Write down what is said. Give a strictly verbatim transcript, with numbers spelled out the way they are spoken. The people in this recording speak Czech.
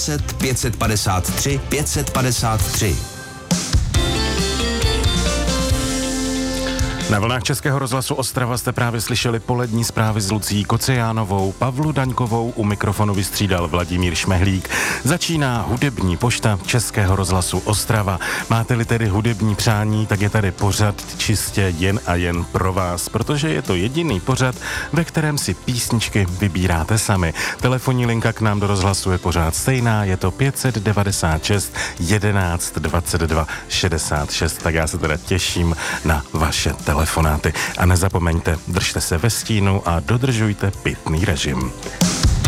deset pět set padesát tři pět set padesát tři. Na vlnách Českého rozhlasu Ostrava jste právě slyšeli polední zprávy s Lucí Kocejánovou. Pavlu Daňkovou u mikrofonu vystřídal Vladimír Šmehlík. Začíná hudební pošta Českého rozhlasu Ostrava. Máte-li tedy hudební přání, tak je tady pořad čistě jen a jen pro vás, protože je to jediný pořad, ve kterém si písničky vybíráte sami. Telefonní linka k nám do rozhlasu je pořád stejná, je to pět set devadesát šest jedenáct dvacet dva šedesát šest. Tak já se teda těším na vaše telefonáty. A nezapomeňte, držte se ve stínu a dodržujte pitný režim.